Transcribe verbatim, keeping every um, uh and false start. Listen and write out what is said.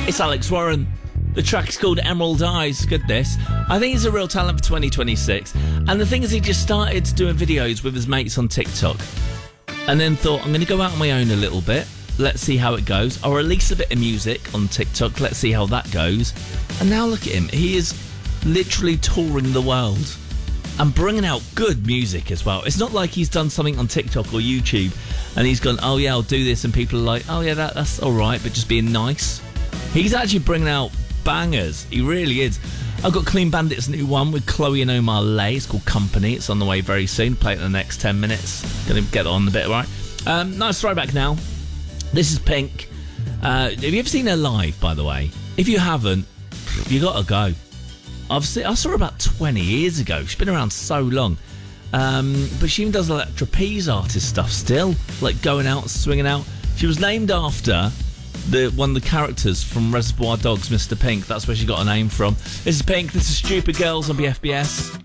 It's Alex Warren. The track is called Emerald Eyes. Goodness. I think he's a real talent for twenty twenty-six. And the thing is, he just started doing videos with his mates on TikTok. And then thought, I'm going to go out on my own a little bit. Let's see how it goes. I'll release a bit of music on TikTok. Let's see how that goes. And now look at him. He is literally touring the world and bringing out good music as well. It's not like he's done something on TikTok or YouTube and he's gone, oh yeah, I'll do this, and people are like, oh yeah, that, that's all right, but just being nice. He's actually bringing out bangers. He really is. I've got Clean Bandit's new one with Chloe and Omar Lay. It's called Company. It's on the way very soon. Play it in the next ten minutes. Gonna get on the bit, right? Um, nice throwback now. This is Pink. Uh, have you ever seen her live, by the way? If you haven't, you gotta go. I've seen, I saw her about twenty years ago. She's been around so long. Um, but she even does like trapeze artist stuff still, like going out, swinging out. She was named after the one of the characters from Reservoir Dogs, Mister Pink. That's where she got her name from. This is Pink. This is Stupid Girls on B F B S.